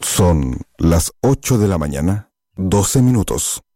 Son las 8 de la mañana, 12 minutos.